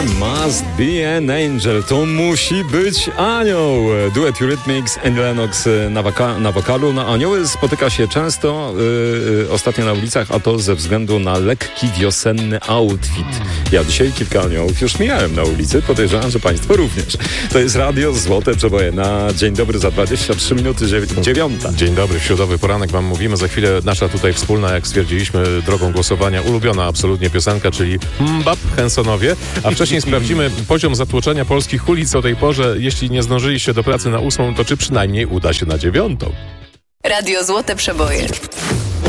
Must be an angel. To musi być anioł. Duet Eurythmics, Annie Lennox na wokalu. No, anioły spotyka się często ostatnio na ulicach, a to ze względu na lekki wiosenny outfit. Ja dzisiaj kilka aniołów już mijałem na ulicy. Podejrzewam, że Państwo również. To jest Radio Złote Przeboje na Dzień Dobry za 23 minuty 9. Dzień dobry, środowy poranek wam mówimy. Za chwilę nasza tutaj wspólna, jak stwierdziliśmy drogą głosowania, ulubiona absolutnie piosenka, czyli Mbap Hensonowie. A wcześniej sprawdzimy poziom zatłoczenia polskich ulic o tej porze. Jeśli nie zdążyliście do pracy na 8, to czy przynajmniej uda się na 9. Radio Złote Przeboje.